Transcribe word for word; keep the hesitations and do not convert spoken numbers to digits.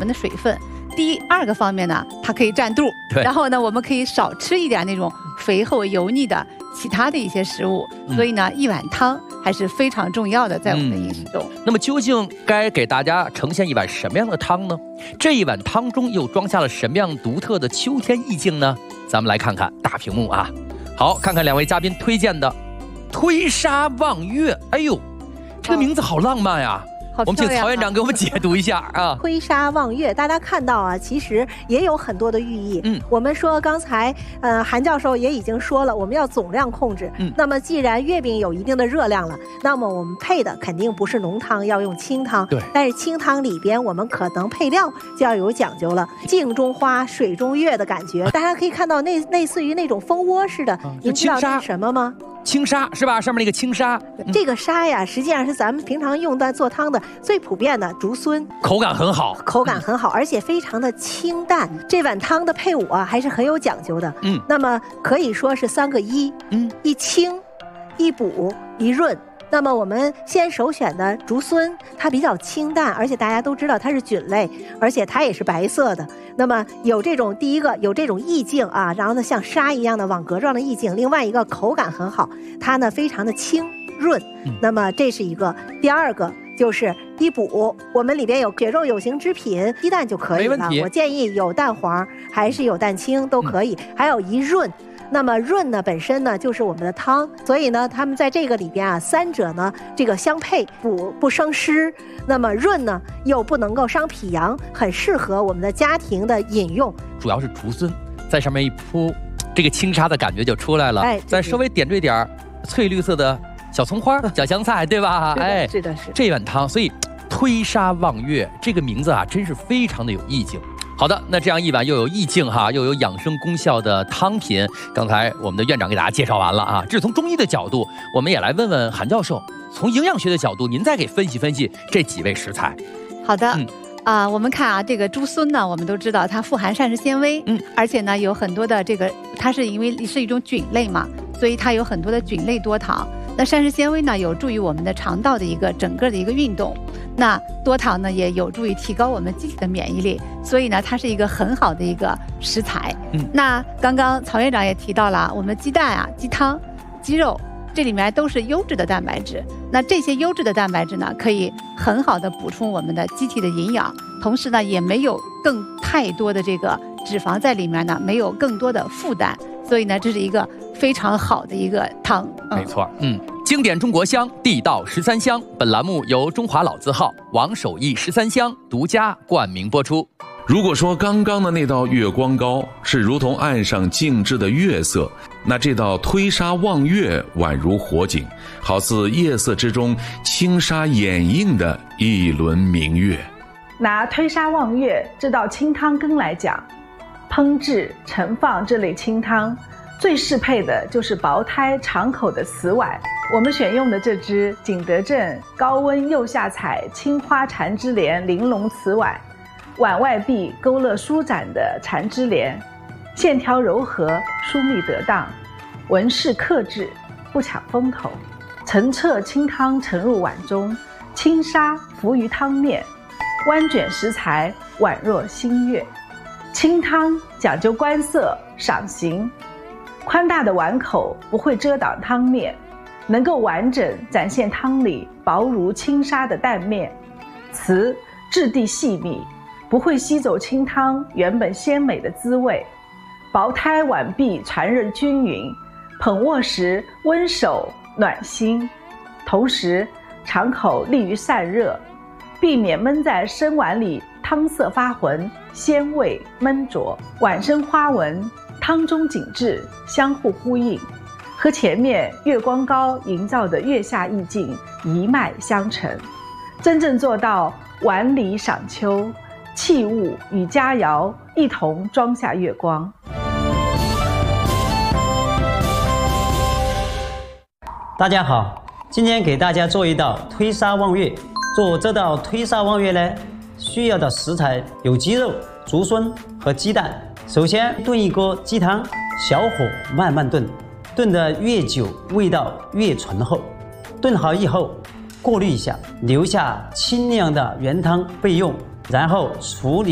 们的水分。第二个方面呢，它可以占肚，然后呢，我们可以少吃一点那种肥厚油腻的其他的一些食物。嗯、所以呢，一碗汤还是非常重要的，在我们的饮食中。 嗯、那么究竟该给大家呈现一碗什么样的汤呢？这一碗汤中又装下了什么样独特的秋天意境呢？咱们来看看大屏幕啊。好，看看两位嘉宾推荐的推沙望月。哎呦，这个名字好浪漫呀！我们请曹院长给我们解读一下啊。 推沙望月，大家看到啊，其实也有很多的寓意。嗯，我们说刚才呃韩教授也已经说了，我们要总量控制。嗯，那么既然月饼有一定的热量了，那么我们配的肯定不是浓汤，要用清汤。对，但是清汤里边我们可能配料就要有讲究了，镜中花，水中月的感觉。大家可以看到，类类似于那种蜂窝似的，嗯、您知道这是什么吗？ 青沙是吧？上面那个青沙， 嗯、这个沙呀，实际上是咱们平常用的做汤的最普遍的竹荪， 口感很好， 口感很好，而且非常的清淡。这碗汤的配伍啊，还是很有讲究的。嗯，那么可以说是三个一，嗯，一清，一补，一润。那么我们先首选的竹荪，它比较清淡，而且大家都知道它是菌类，而且它也是白色的。那么有这种第一个有这种意境啊，然后呢像沙一样的网格状的意境，另外一个口感很好，它呢非常的清润。那么这是一个。第二个就是一补，我们里边有血肉有形之品，鸡蛋就可以了。我建议有蛋黄还是有蛋清都可以。嗯、还有一润。那么润呢本身呢就是我们的汤，所以呢他们在这个里边啊，三者呢这个相配，补不生湿，那么润呢又不能够伤脾阳，很适合我们的家庭的饮用。 主要是竹荪在上面一铺，这个清沙的感觉就出来了。哎，再稍微点缀点翠绿色的小葱花、小香菜，对吧？ 哎，是的，是的。 这碗汤，所以推沙望月这个名字啊，真是非常的有意境。好的，那这样一碗又有意境哈，又有养生功效的汤品，刚才我们的院长给大家介绍完了啊。这是从中医的角度，我们也来问问韩教授，从营养学的角度，您再给分析分析这几味食材。 好的。嗯啊、呃，我们看啊，这个竹荪呢，我们都知道它富含膳食纤维，嗯，而且呢有很多的这个，它是因为是一种菌类嘛，所以它有很多的菌类多糖。那膳食纤维呢，有助于我们的肠道的一个整个的一个运动。那多糖呢，也有助于提高我们机体的免疫力，所以呢，它是一个很好的一个食材。嗯，那刚刚曹院长也提到了，我们鸡蛋啊、鸡汤、鸡肉。这里面都是优质的蛋白质，那这些优质的蛋白质呢，可以很好的补充我们的机体的营养，同时呢，也没有更太多的这个脂肪在里面呢，没有更多的负担，所以呢，这是一个非常好的一个汤。 嗯、没错，嗯，经典中国香，地道十三香。本栏目由中华老字号王守义十三香独家冠名播出。 如果说刚刚的那道月光糕是如同岸上静止的月色，那这道推沙望月宛如火景，好似夜色之中轻纱掩映的一轮明月。 拿推沙望月这道清汤羹来讲，烹制盛放这类清汤最适配的就是薄胎长口的瓷碗。我们选用的这只景德镇高温釉下彩青花缠枝莲玲珑瓷碗，碗外壁勾勒舒展的缠枝莲，线条柔和，疏密得当，纹饰克制，不抢风头。澄澈清汤盛入碗中，轻纱浮于汤面，弯卷食材宛若新月。清汤讲究观色赏形，宽大的碗口不会遮挡汤面，能够完整展现汤里薄如轻纱的蛋面。瓷质地细密，不会吸走清汤原本鲜美的滋味。薄胎碗壁传热均匀，捧握时温手暖心，同时肠口利于散热，避免闷在深碗里汤色发浑，鲜味闷浊。碗身花纹汤中景致相互呼应，和前面月光糕营造的月下意境一脉相承，真正做到碗里赏秋，器物与佳肴一同装下月光。 大家好，今天给大家做一道推沙望月。做这道推沙望月呢，需要的食材有鸡肉、竹荪和鸡蛋。首先炖一锅鸡汤，小火慢慢炖，炖得越久味道越醇厚。炖好以后过滤一下，留下清凉的原汤备用，然后处理